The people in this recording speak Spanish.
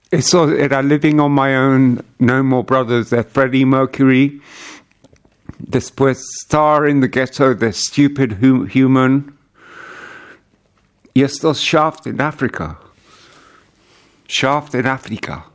Eso era Living on My Own, No More Brothers de Freddie Mercury. Después Star in the Ghetto de Stupid Human. Y esto es Shaft en África. Shaft en África.